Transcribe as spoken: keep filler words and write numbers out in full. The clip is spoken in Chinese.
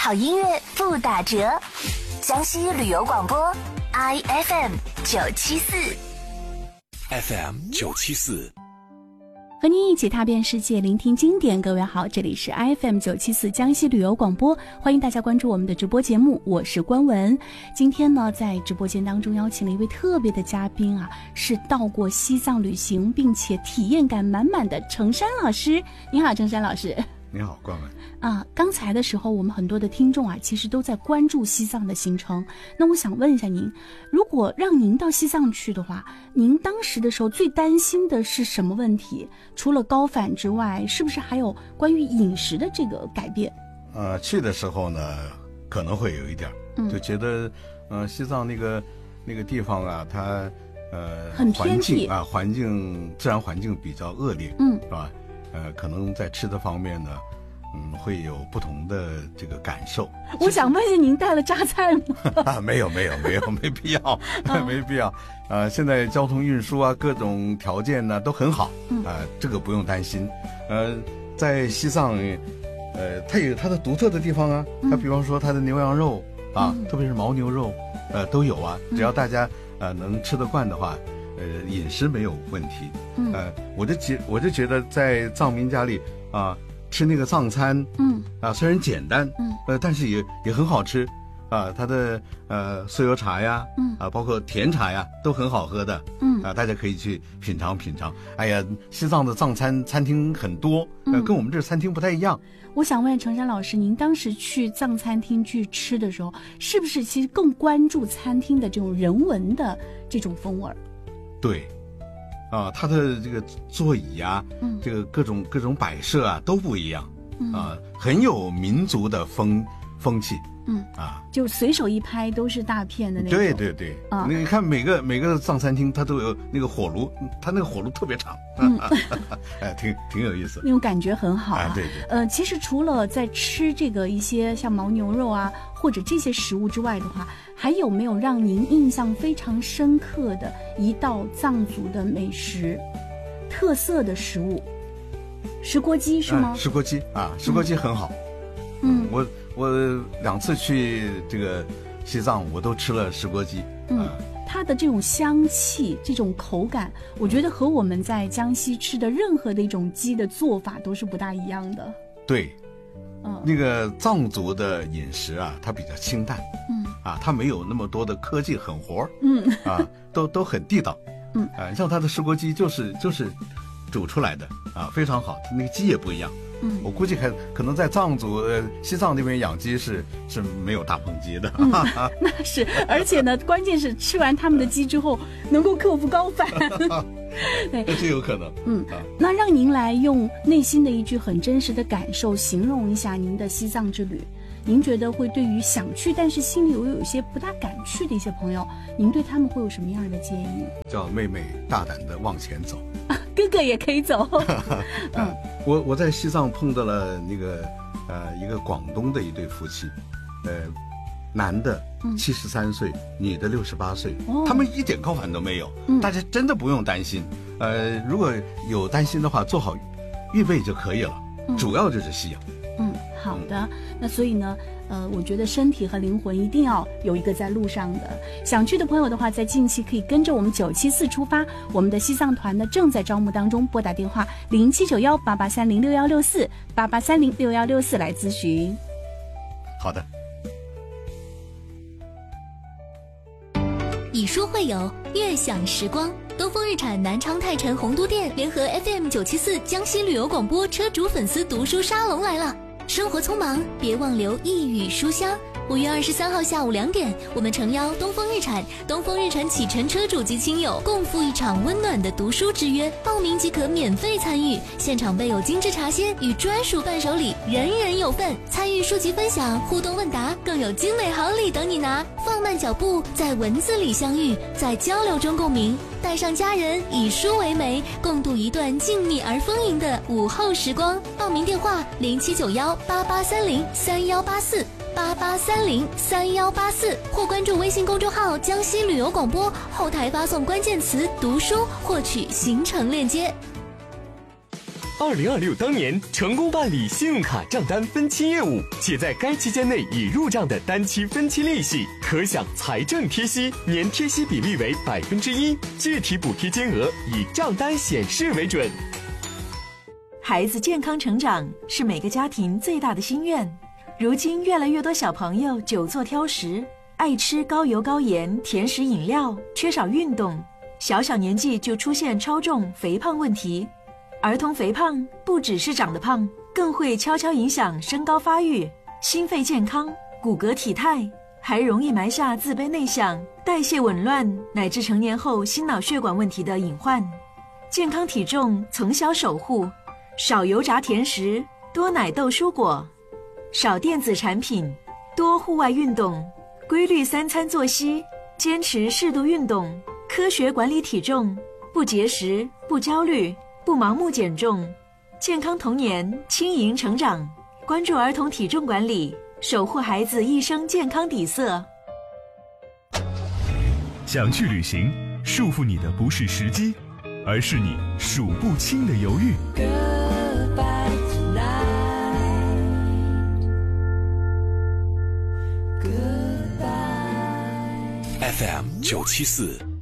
好音乐不打折。江西旅游广播 I F M 九七四 F M 九七四， 和您一起踏遍世界，聆听经典。各位好，这里是 I F M 九七四江西旅游广播，欢迎大家关注我们的直播节目，我是关文。今天呢，在直播间当中邀请了一位特别的嘉宾啊，是到过西藏旅行并且体验感满满的程山老师。你好，程山老师。 你好，关文。 啊，刚才的时候，我们很多的听众啊，其实都在关注西藏的行程。那我想问一下您，如果让您到西藏去的话，您当时的时候最担心的是什么问题？除了高反之外，是不是还有关于饮食的这个改变？ 呃，去的时候呢，可能会有一点，嗯、就觉得，呃，西藏那个那个地方啊，它呃， 很偏僻环境啊，环境自然环境比较恶劣， 嗯， 是吧？呃，可能在吃的方面呢，嗯，会有不同的这个感受。 我想问一下，您带了榨菜吗？ 啊，没有，没有，没有，没必要，没必要。呃，现在交通运输啊，各种条件呢都很好，啊、呃，这个不用担心。呃，在西藏，呃，它有它的独特的地方啊，它比方说它的牛羊肉啊，嗯、特别是牦牛肉，呃，都有啊。只要大家呃能吃得惯的话。呃，饮食没有问题，嗯，呃，我就觉我就觉得在藏民家里啊、呃，吃那个藏餐，嗯，啊，虽然简单，嗯，呃，但是也也很好吃，啊，它的呃酥油茶呀，嗯，啊，包括甜茶呀，都很好喝的，嗯，啊，大家可以去品尝品尝。哎呀，西藏的藏餐餐厅很多，呃，跟我们这餐厅不太一样。 我想问程山老师，您当时去藏餐厅去吃的时候，是不是其实更关注餐厅的这种人文的这种风味？ 对，啊，它的这个座椅啊，嗯，这个各种各种摆设啊都不一样，嗯、啊，很有民族的风风气， 嗯啊，就随手一拍都是大片的那种。 对对对，啊，你看每个每个藏餐厅它都有那个火炉，它那个火炉特别长，嗯，哎，挺挺有意思， 那种感觉很好啊。 啊对对， 呃，其实除了在吃这个一些像牦牛肉啊或者这些食物之外的话，还有没有让您印象非常深刻的一道藏族的美食特色的食物？石锅鸡是吗？ 啊、石锅鸡啊，石锅鸡很好。嗯，我我两次去这个西藏，我都吃了石锅鸡。 嗯，啊、它的这种香气、这种口感，我觉得和我们在江西吃的任何的一种鸡的做法都是不大一样的。 对。嗯，那个藏族的饮食啊，它比较清淡，嗯，啊，它没有那么多的科技狠活，嗯，啊，都都很地道，嗯，啊，像它的石锅鸡就是就是煮出来的啊，非常好，那个鸡也不一样，嗯，我估计可可能在藏族呃西藏那边养鸡是是没有大棚鸡的， 嗯，那是，而且呢，关键是吃完他们的鸡之后能够克服高反。 对，这是有可能。 嗯，那让您来用内心的一句很真实的感受形容一下您的西藏之旅。您觉得会对于想去但是心里又有一些不大敢去的一些朋友，您对他们会有什么样的建议？ 叫妹妹大胆的往前走， 啊、哥哥也可以走。 嗯，我我在西藏碰到了那个呃一个广东的一对夫妻，呃。男的七十三岁，嗯、女的六十八岁，哦，他们一点高反都没有，嗯，大家真的不用担心。呃，如果有担心的话，做好预备就可以了。嗯、主要就是吸氧。 嗯，好的。嗯、那所以呢，呃，我觉得身体和灵魂一定要有一个在路上的。想去的朋友的话，在近期可以跟着我们九七四出发。我们的西藏团呢正在招募当中，拨打电话零七九幺八八三零六幺六四八八三零六幺六四来咨询。 好的。 以书会友，悦享时光。东风日产南昌泰城洪都店联合 F M 九七四江西旅游广播车主粉丝读书沙龙来了。生活匆忙，别忘留一语书香。五月二十三号下午两点，我们诚邀东风日产、东风日产启辰车主及亲友共赴一场温暖的读书之约，报名即可免费参与，现场备有精致茶歇与专属伴手礼，人人有份。参与书籍分享、互动问答，更有精美好礼等你拿。放慢脚步，在文字里相遇，在交流中共鸣，带上家人，以书为媒，共度一段静谧而丰盈的午后时光。报名电话零七九幺八八三零三幺八四。八八三零三幺八四，或关注微信公众号江西旅游广播，后台发送关键词读书获取行程链接。 二零二六当年成功办理信用卡账单分期业务，且在该期间内已入账的单期分期利息，可享财政贴息，年贴息比例为百分之一，具体补贴金额以账单显示为准。 孩子健康成长是每个家庭最大的心愿。如今越来越多小朋友久坐挑食，爱吃高油高盐甜食饮料，缺少运动，小小年纪就出现超重肥胖问题。儿童肥胖不只是长得胖，更会悄悄影响身高发育、心肺健康、骨骼体态，还容易埋下自卑内向、代谢紊乱乃至成年后心脑血管问题的隐患。健康体重从小守护，少油炸甜食，多奶豆蔬果，少电子产品，多户外运动，规律三餐作息，坚持适度运动，科学管理体重，不节食，不焦虑，不盲目减重，健康童年，轻盈成长。关注儿童体重管理，守护孩子一生健康底色。 想去旅行，束缚你的不是时机，而是你数不清的犹豫。 F M 九七四